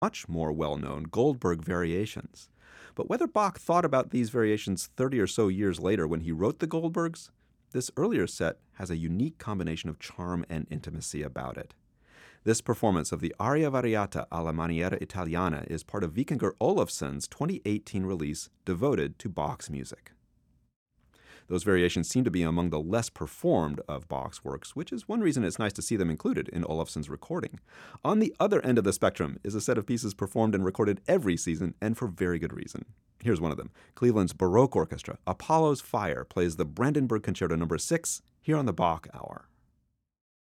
much more well-known Goldberg variations. But whether Bach thought about these variations 30 or so years later when he wrote the Goldbergs, this earlier set has a unique combination of charm and intimacy about it. This performance of the Aria Variata alla Maniera Italiana is part of Vikingur Olafsson's 2018 release devoted to Bach's music. Those variations seem to be among the less performed of Bach's works, which is one reason it's nice to see them included in Olafsson's recording. On the other end of the spectrum is a set of pieces performed and recorded every season, and for very good reason. Here's one of them. Cleveland's Baroque Orchestra, Apollo's Fire, plays the Brandenburg Concerto No. 6 here on the Bach Hour.